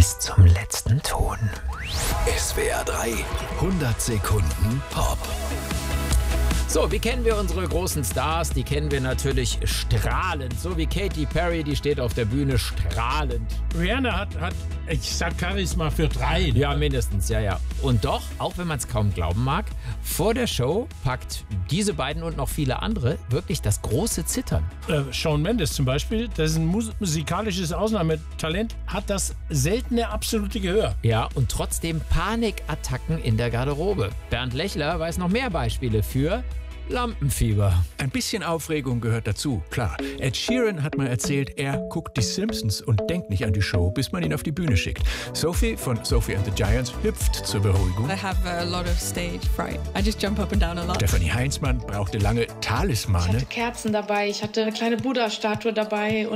bis zum letzten Ton. SWR 3, 100 Sekunden Pop. So, wie kennen wir unsere großen Stars? Die kennen wir natürlich strahlend. So wie Katy Perry, die steht auf der Bühne strahlend. Rihanna hat ich sag Charisma für 3. Ja, mindestens, ja. Und doch, auch wenn man es kaum glauben mag, vor der Show packt diese beiden und noch viele andere wirklich das große Zittern. Shawn Mendes zum Beispiel, das ist ein musikalisches Ausnahmetalent, hat das seltene absolute Gehör. Ja, und trotzdem Panikattacken in der Garderobe. Bernd Lechler weiß noch mehr Beispiele für Lampenfieber. Ein bisschen Aufregung gehört dazu, klar. Ed Sheeran hat mal erzählt, er guckt die Simpsons und denkt nicht an die Show, bis man ihn auf die Bühne schickt. Sophie von Sophie and the Giants hüpft zur Beruhigung. I have a lot of stage fright. I just jump up and down a lot. Stefanie Heinzmann brauchte lange Ich Talismane. hatte Kerzen dabei, ich hatte eine kleine Buddha-Statue dabei.